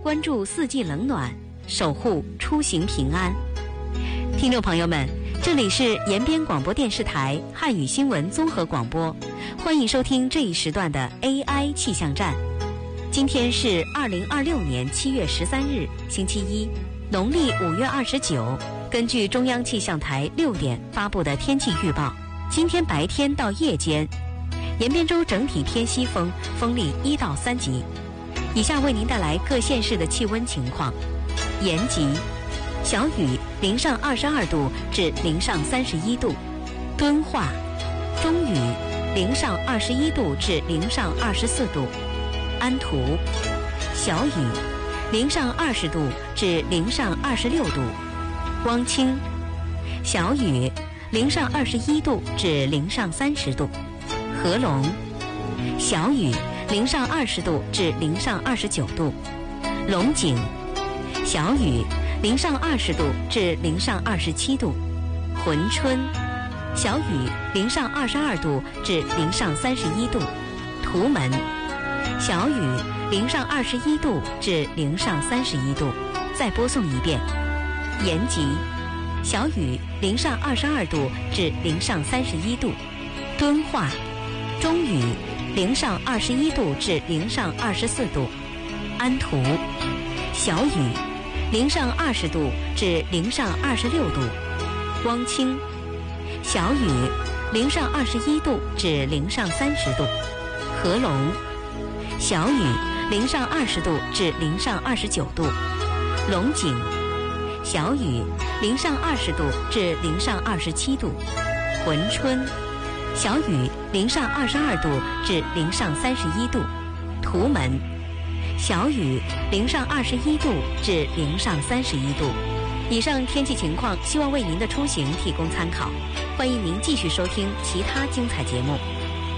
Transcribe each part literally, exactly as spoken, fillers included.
关注四季冷暖，守护出行平安。听众朋友们，这里是延边广播电视台汉语新闻综合广播，欢迎收听这一时段的 A I 气象站。今天是二零二六年七月十三日，星期一，农历五月二十九。根据中央气象台六点发布的天气预报，今天白天到夜间，延边州整体偏西风，风力一到三级。以下为您带来各县市的气温情况：延吉小雨，零上二十二度至零上三十一度；敦化中雨，零上二十一度至零上二十四度；安图小雨，零上二十度至零上二十六度；汪清小雨，零上二十一度至零上三十度；合龙小雨，零上二十度至零上二十九度；龙井小雨，零上二十度至零上二十七度；珲春小雨，零上二十二度至零上三十一度；图门小雨，零上二十一度至零上三十一度。再播送一遍：延吉小雨，零上二十二度至零上三十一度；敦化中雨，零上二十一度至零上二十四度；安图小雨，零上二十度至零上二十六度；汪清小雨，零上二十一度至零上三十度；合龙小雨，零上二十度至零上二十九度；龙井小雨，零上二十度至零上二十七度；珲春小雨，零上二十二度至零上三十一度；图门小雨，零上二十一度至零上三十一度。以上天气情况，希望为您的出行提供参考。欢迎您继续收听其他精彩节目。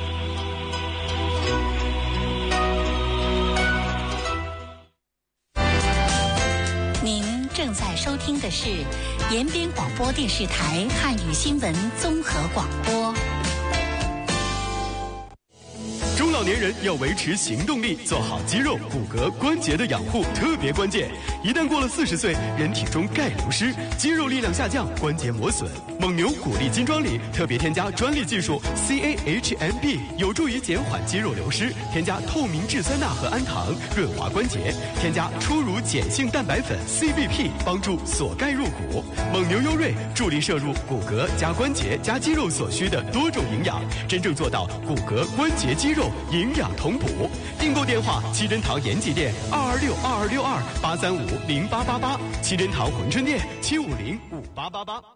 您正在收听的是延边广播电视台汉语新闻综合广播。 中老年人要维持行动力，做好肌肉、骨骼、关节的养护特别关键。一旦过了四十岁，人体中钙流失，肌肉力量下降，关节磨损。蒙牛骨力金装里特别添加专利技术 C A H M B， 有助于减缓肌肉流失。添加透明质酸钠和氨糖，润滑关节。添加初乳碱性蛋白粉 C B P， 帮助锁钙入骨。蒙牛优瑞助力摄入骨骼加关节加肌肉所需的多种营养，真正做到骨骼、关节、肌肉营养同补。订购电话：七珍堂延吉店二二六二二六二八三五零八八八，七珍堂珲春店七五零五八八八。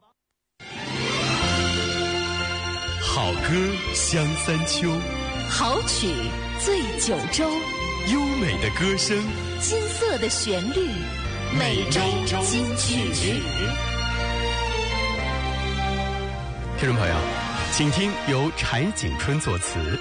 好歌香三秋， 好曲醉九州， 优美的歌声， 金色的旋律，每周金曲。 听众朋友，请听由柴景春作词，